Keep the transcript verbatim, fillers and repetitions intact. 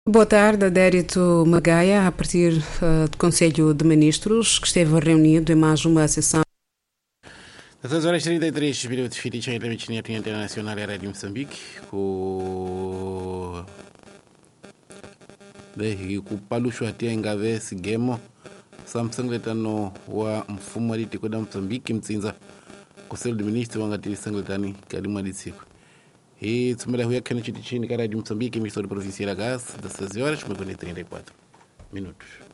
Boa tarde, Adérito Magaia, a partir uh, do Conselho de Ministros, que esteve reunido em mais uma sessão. dezesseis horas e trinta e três minutos, Feliz da Michinia Internacional ya Radio Mozambique ku lehi kupalushwa tia ingave sigemo samsangletano wa mfumo aliti kwenda Mozambique mtsinza Conselho de Ministros wangati sangletani kalima ditsiko e tsumela huya kana chiti chini ka Radio Mozambique emissora provincial ya Gás dezesseis horas e trinta e quatro minutos.